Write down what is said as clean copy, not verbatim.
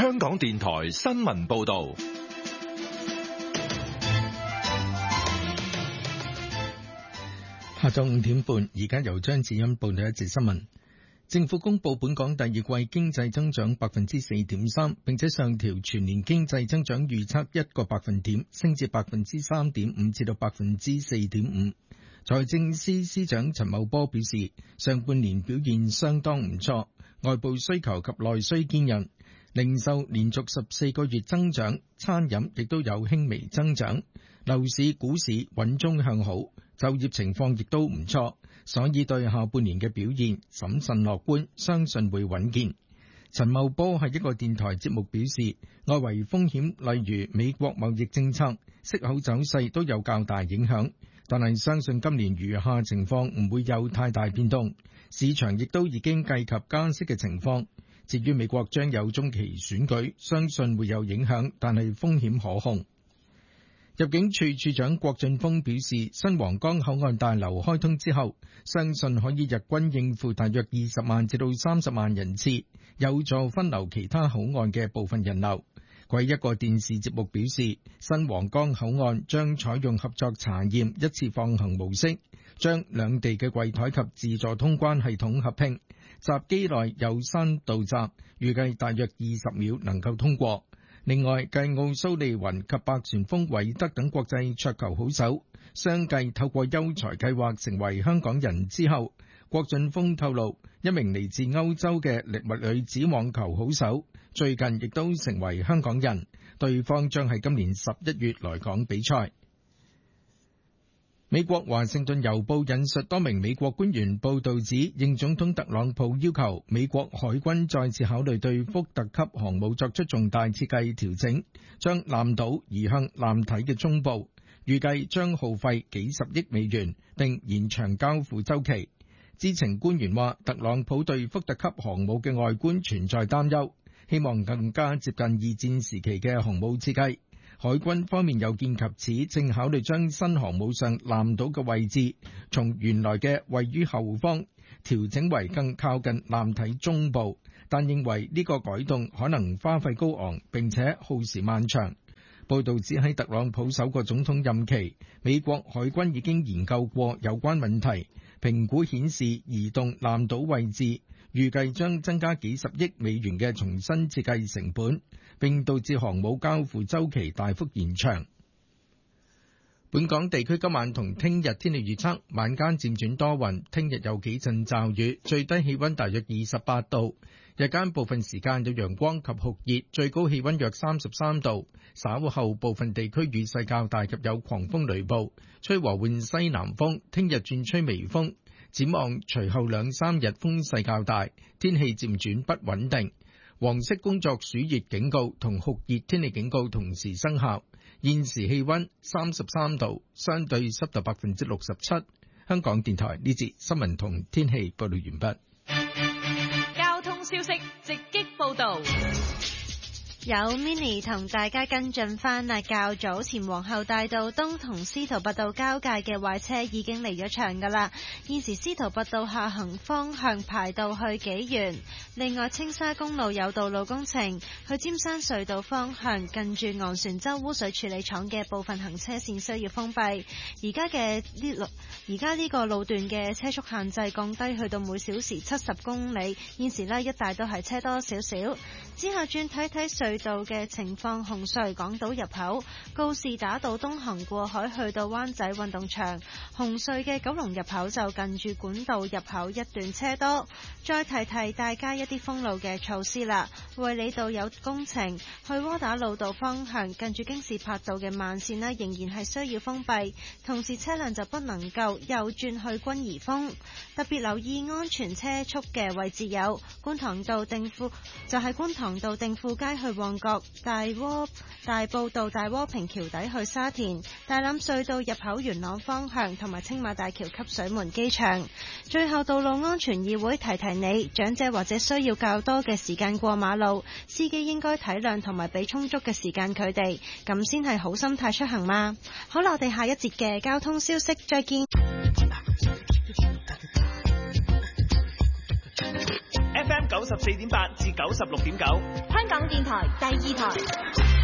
香港電台新聞報道。 下晝5點半，而家由張子欣報道一節新聞。政府公布本港第二季經濟增長 4.3%， 並且上調全年經濟增長預測1個百分點，升至 3.5% 至到 4.5%。財政司司長陳茂波表示，上半年表現相當唔錯，外部需求及內需堅韌，零售連續14個月增長，餐飲亦都有輕微增長，樓市、股市穩中向好，就業情況亦都唔錯，所以對下半年嘅表現審慎樂觀，相信會穩健。陳茂波喺一個電台節目表示，外圍風險例如美國貿易政策、息口走勢都有較大影響，但係相信今年餘下情況唔會有太大變動，市場亦都已經計及加息嘅情況。至於美國將有中期選舉，相信會有影響，但係風險可控。入境處處長郭俊峰表示，新皇崗口岸大樓開通之後，相信可以日均應付大約20萬至到30萬人次，有助分流其他口岸嘅部分人流。佢一個電視節目表示，新皇崗口岸將採用合作查驗一次放行模式，將兩地嘅櫃台及自助通關系統合併，閘機內有3道閘，預計大約20秒能夠通過。另外，繼奧蘇利雲及白旋風韋德等國際桌球好手相繼透過優才計劃成為香港人之後，郭俊峰透露，一名嚟自歐洲嘅女子網球好手最近亦都成為香港人，對方將喺今年11月來港比賽。美國華盛頓郵報引述多名美國官員報道指，應總統特朗普要求，美國海軍再次考慮對福特級航母作出重大設計調整，將艦島移向艦體嘅中部，預計將耗費幾十億美元，並延長交付週期。知情官員話，特朗普對福特級航母嘅外觀存在擔憂，希望更加接近二戰時期嘅航母設計。海軍方面有見及此，正考慮將新航母上艦島嘅位置從原來嘅位於後方調整為更靠近艦體中部，但認為呢個改動可能花費高昂並且耗時漫長。報道指喺特朗普首個總統任期，美國海軍已經研究過有關問題，評估顯示移動艦島位置預計將增加幾十億美元嘅重新設計成本，並導致航母交付週期大幅延長。本港地區今晚同聽日天氣預測，晚間漸轉多雲，聽日有幾陣驟雨，最低氣溫大約28度，日間部分時間有陽光及酷熱，最高氣溫約33度。稍後部分地區雨勢較大及有狂風雷暴，吹和緩西南風，聽日轉吹微風。展望隨後2-3日風勢較大，天氣漸轉不穩定。黃色工作暑熱警告同酷熱天氣警告同時生效。現時氣溫33度，相對濕度67%。香港電台呢節新聞同天氣報道完畢。 交通消息直擊報道。 有 Mini 同大家跟進返啦，較早前皇后大道東同司徒拔道交界嘅壞車已經離咗場㗎啦，現時司徒拔道下行方向排到去紀元。另外青沙公路有道路工程，去尖山隧道方向近住昂船洲污水處理廠嘅部分行車線需要封閉。而家呢個路段嘅車速限制降低去到每小時70公里，現時呢一帶都係車多少少。之後轉睇睇隧道嘅情況，紅隧港島入口告士打道東行過海去到灣仔運動場，紅隧嘅九龍入口就近住管道入口一段車多。再提提大家一啲封路嘅措施啦，衛理道有工程，去窩打老道方向近住京士柏道嘅慢線呢仍然係需要封閉，同時車輛就不能夠右轉去君怡峰。特別留意安全車速嘅位置有觀塘道定富，就係觀塘道定富街去旺角，大埔道大窩坪橋底去沙田，大欖隧道入口元朗方向，同埋青馬大橋汲水門機場。最後，道路安全議會提提你，長者或者需要較多嘅時間過馬路，司機應該體諒同埋俾充足嘅時間佢哋，咁先係好心態出行嘛。好啦，我哋下一節嘅交通消息再見。 FM 94.8至96.9， 香港電台第2台。